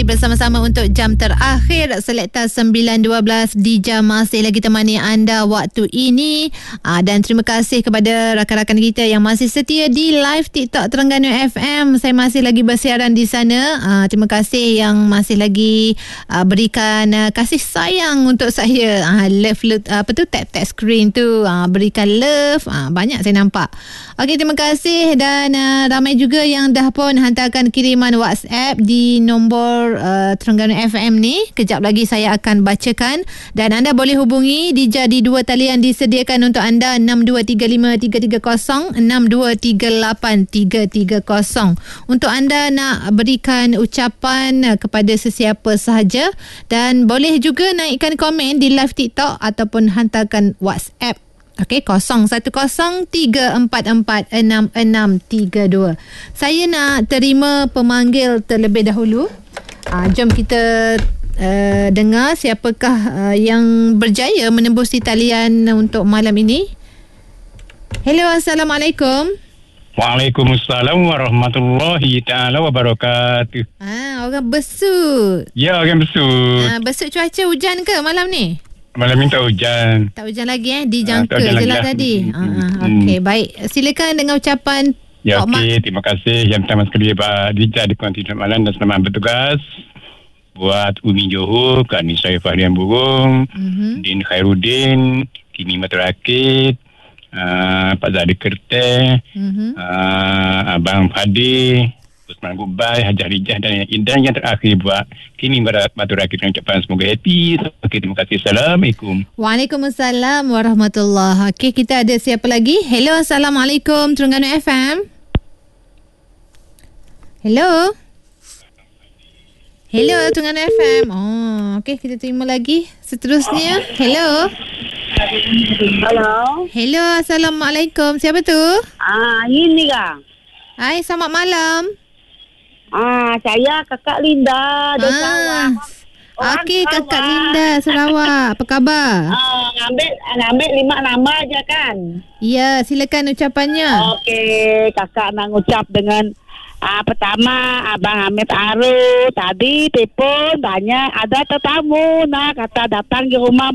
Bersama-sama untuk jam terakhir Selekta 9.12 di jam masih lagi temani anda waktu ini. Dan terima kasih kepada rakan-rakan kita yang masih setia di live TikTok Terengganu FM. Saya masih lagi bersiaran di sana. Terima kasih yang masih lagi berikan kasih sayang untuk saya. Love tap screen tu, berikan love. Banyak saya nampak. Okey, terima kasih. Dan ramai juga yang dah pun hantarkan kiriman WhatsApp di nombor Terengganu FM ni. Kejap lagi saya akan bacakan dan anda boleh hubungi di dua talian disediakan untuk anda, 6235 330 6238 330 untuk anda nak berikan ucapan kepada sesiapa sahaja, dan boleh juga naikkan komen di live TikTok ataupun hantarkan WhatsApp. Okey, 0173446632. Saya nak terima pemanggil terlebih dahulu. Jom kita dengar siapakah yang berjaya menembus di talian untuk malam ini. Hello, Assalamualaikum. Waalaikumsalam warahmatullahi ta'ala wabarakatuh. Orang besut. Ya, orang besut. Besut cuaca hujan ke malam ni? Malam ni tak hujan. Tak hujan lagi dijangka je lah tadi. Okey, baik. Silakan dengan ucapan. Ya, okey. Terima kasih. Yang pertama sekali Pak Dija di Kuantitas Malam dan selamat bertugas. Buat Umi Johor, Kak Nisa Fahrian Burung, Din Khairuddin, Kini Matarakit, Pak Zadi Kerteh, Abang Fadi, Usman Gubai, Hajah Rijah dan yang terakhir buat Kini Matarakit dengan ucapan semoga happy. Okey, terima kasih. Assalamualaikum. Waalaikumsalam warahmatullahi. Okey, kita ada siapa lagi? Hello, Assalamualaikum Terengganu FM. Hello. Hello, Terengganu FM. Okey, kita terima lagi. Seterusnya, hello. Hello. Hello, Assalamualaikum. Siapa tu? Ini kah? Hai, selamat malam. Saya Kakak Linda dari Sarawak. Okey, Kakak Linda Sarawak. Apa khabar? Ngambil 5 nama je kan? Ya, silakan ucapannya. Okey, Kakak nak ucap dengan pertama Abang Hamid Aru. Tadi telefon banyak ada tetamu nak kata datang ke rumah